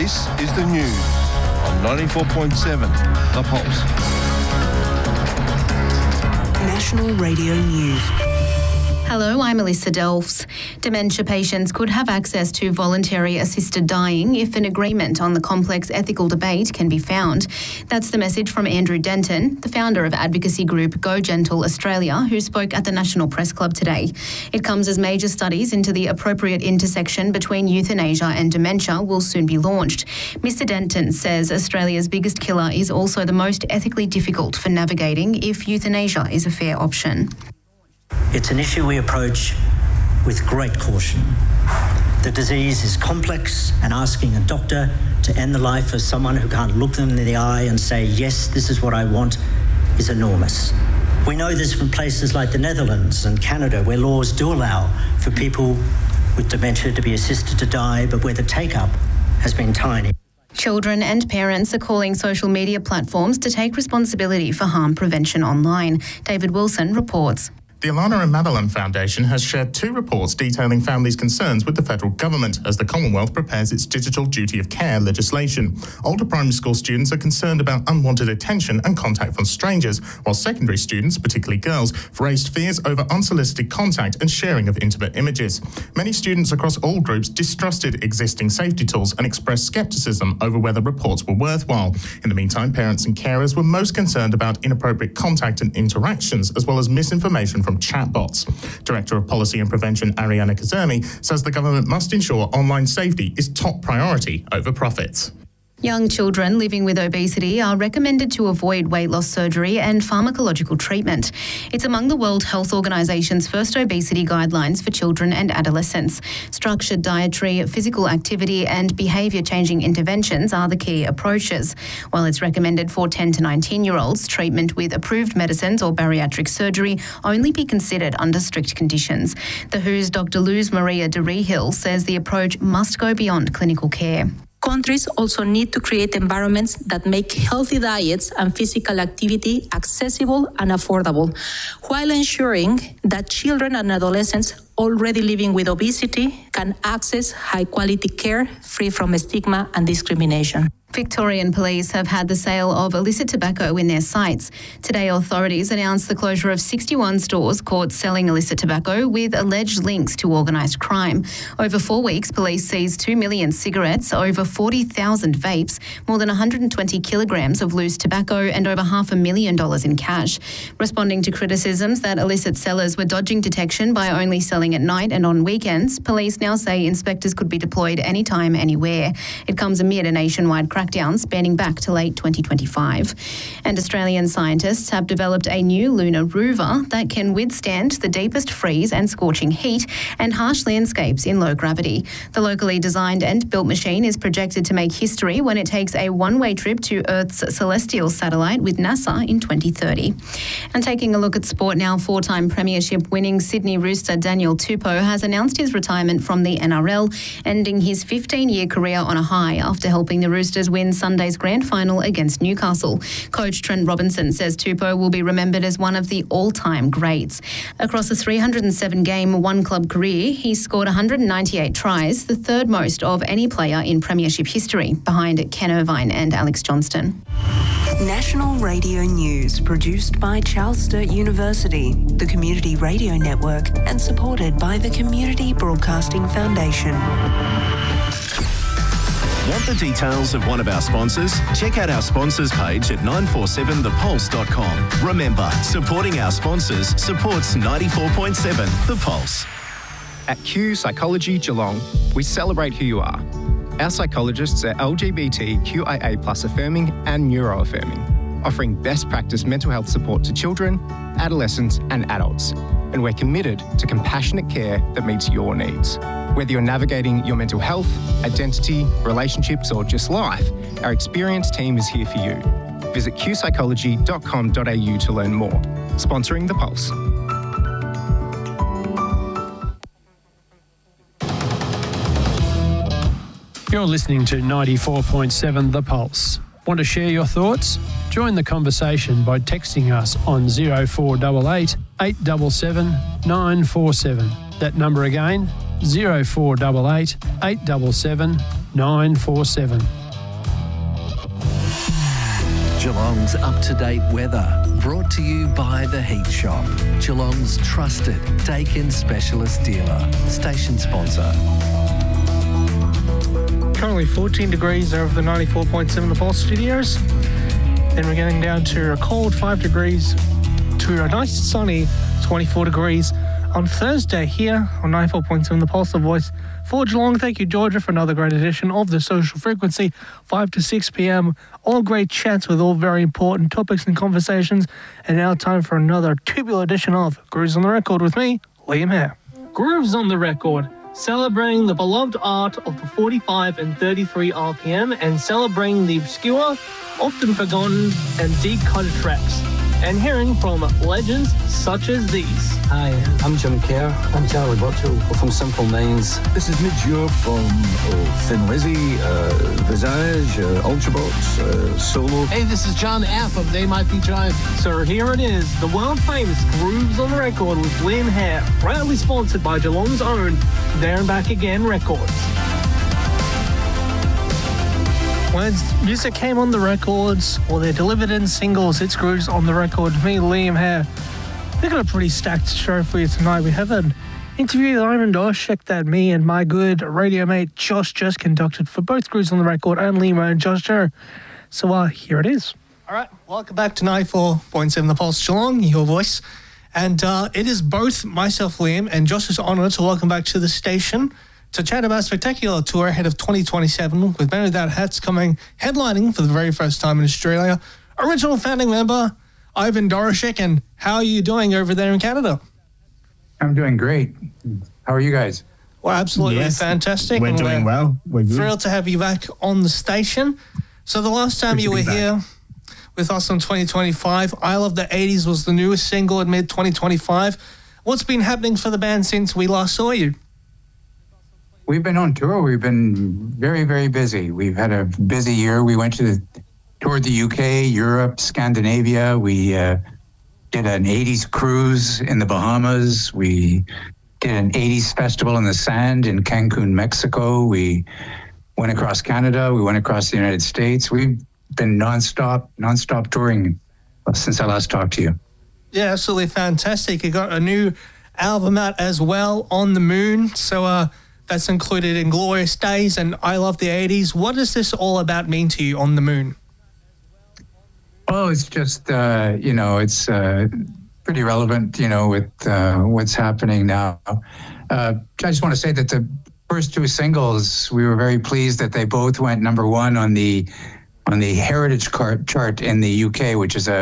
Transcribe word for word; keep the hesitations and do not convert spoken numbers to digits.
This is the news on ninety-four point seven The Pulse. National Radio News. Hello, I'm Alyssa Delfs. Dementia patients could have access to voluntary assisted dying if an agreement on the complex ethical debate can be found. That's the message from Andrew Denton, the founder of advocacy group Go Gentle Australia, who spoke at the National Press Club today. It comes as major studies into the appropriate intersection between euthanasia and dementia will soon be launched. Mister Denton says Australia's biggest killer is also the most ethically difficult for navigating if euthanasia is a fair option. It's an issue we approach with great caution. The disease is complex, and asking a doctor to end the life of someone who can't look them in the eye and say, yes, this is what I want, is enormous. We know this from places like the Netherlands and Canada, where laws do allow for people with dementia to be assisted to die, but where the take-up has been tiny. Children and parents are calling social media platforms to take responsibility for harm prevention online. David Wilson reports. The Alana and Madeline Foundation has shared two reports detailing families' concerns with the federal government as the Commonwealth prepares its digital duty of care legislation. Older primary school students are concerned about unwanted attention and contact from strangers, while secondary students, particularly girls, have raised fears over unsolicited contact and sharing of intimate images. Many students across all groups distrusted existing safety tools and expressed scepticism over whether reports were worthwhile. In the meantime, parents and carers were most concerned about inappropriate contact and interactions, as well as misinformation from chatbots. Director of Policy and Prevention Ariana Kazemi says the government must ensure online safety is top priority over profits. Young children living with obesity are recommended to avoid weight loss surgery and pharmacological treatment. It's among the World Health Organization's first obesity guidelines for children and adolescents. Structured dietary, physical activity and behaviour-changing interventions are the key approaches. While it's recommended for ten to nineteen-year-olds, treatment with approved medicines or bariatric surgery only be considered under strict conditions. The W Ho's Doctor Luz Maria de Rehill says the approach must go beyond clinical care. Countries also need to create environments that make healthy diets and physical activity accessible and affordable, while ensuring that children and adolescents already living with obesity can access high-quality care free from stigma and discrimination. Victorian police have had the sale of illicit tobacco in their sights. Today, authorities announced the closure of sixty-one stores caught selling illicit tobacco with alleged links to organised crime. Over four weeks, police seized two million cigarettes, over forty thousand vapes, more than one hundred twenty kilograms of loose tobacco and over half a million dollars in cash. Responding to criticisms that illicit sellers were dodging detection by only selling at night and on weekends, police now say inspectors could be deployed anytime, anywhere. It comes amid a nationwide crackdown spanning back to late twenty twenty-five. And Australian scientists have developed a new lunar rover that can withstand the deepest freeze and scorching heat and harsh landscapes in low gravity. The locally designed and built machine is projected to make history when it takes a one-way trip to Earth's celestial satellite with NASA in twenty thirty. And taking a look at sport now, four-time premiership winning Sydney Rooster Daniel Tupou has announced his retirement from the N R L, ending his fifteen-year career on a high after helping the Roosters win Sunday's grand final against Newcastle. Coach Trent Robinson says Tupou will be remembered as one of the all-time greats. Across a three hundred seven game one-club career, he scored one hundred ninety-eight tries, the third most of any player in premiership history, behind Ken Irvine and Alex Johnston. National Radio News, produced by Charles Sturt University, the Community Radio Network, and supported by the Community Broadcasting Foundation. Want the details of one of our sponsors? Check out our sponsors page at nine four seven the pulse dot com. Remember, supporting our sponsors supports ninety-four point seven The Pulse. At Q Psychology Geelong, we celebrate who you are. Our psychologists are L G B T Q I A plus affirming and neuro-affirming, offering best practice mental health support to children, adolescents and adults. And we're committed to compassionate care that meets your needs. Whether you're navigating your mental health, identity, relationships or just life, our experienced team is here for you. Visit q psychology dot com dot a u to learn more. Sponsoring The Pulse. You're listening to ninety-four point seven The Pulse. Want to share your thoughts? Join the conversation by texting us on zero four eight eight, eight seven seven, nine four seven. That number again, oh four eight eight, eight seven seven, nine four seven. Geelong's up-to-date weather, brought to you by The Heat Shop, Geelong's trusted Dakin specialist dealer. Station sponsor. Currently fourteen degrees over the ninety-four point seven The Pulse studios. Then we're getting down to a cold five degrees to a nice sunny twenty-four degrees on Thursday here on ninety-four point seven The Pulse, the voice for Geelong. Thank you, Georgia, for another great edition of The Social Frequency, five to six p.m. All great chats with all very important topics and conversations. And now time for another tubular edition of Grooves on the Record with me, Liam Hare. Grooves on the Record, celebrating the beloved art of the forty-five and thirty-three R P M and celebrating the obscure, often forgotten and deep-cut tracks, and hearing from legends such as these. Hi, I'm Jim Kerr. I'm Charlie Burchill from Simple Minds. This is Midge Ure from oh, Thin Lizzy, uh, Visage, uh, Ultrabox, uh, Solo. Hey, this is John F. of They Might Be Giant. So here it is, the world-famous Grooves on the Record with Liam Hare, proudly sponsored by Geelong's own There and Back Again Records. When music came on the records, or they're delivered in singles, it's Grooves on the Record with me, Liam Hare. We've got a pretty stacked show for you tonight. We have an interview with Ivan Dorshek that me and my good radio mate Josh just conducted for both Grooves on the Record and Limo and Josh Joe. So uh, here it is. All right, welcome back to ninety-four point seven The Pulse Geelong, your voice. And uh, it is both myself, Liam, and Josh's honour to welcome back to the station to chat about a spectacular tour ahead of twenty twenty-seven with Men Without Hats coming headlining for the very first time in Australia. Original founding member Ivan Dorshek, and how are you doing over there in Canada? I'm doing great. How are you guys? Well, absolutely yes, fantastic. We're doing we're well. We're good. Thrilled to have you back on the station. So the last time Good you to were be back. here with us in twenty twenty-five, I Love the eighties was the newest single in mid twenty twenty-five. What's been happening for the band since we last saw you? We've been on tour. We've been very, very busy. We've had a busy year. We went to the, toured the U K, Europe, Scandinavia. We uh, did an eighties cruise in the Bahamas. We did an eighties festival in the sand in Cancun, Mexico. We went across Canada. We went across the United States. We've been nonstop, nonstop touring since I last talked to you. Yeah, absolutely fantastic. You got a new album out as well, On the Moon. So uh, that's included Inglorious Days and I Love the eighties. What does this all about mean to you, On the Moon? Oh, it's just, uh, you know, it's uh, pretty relevant, you know, with uh, what's happening now. Uh, I just want to say that the first two singles, we were very pleased that they both went number one on the on the Heritage chart in the U K, which is a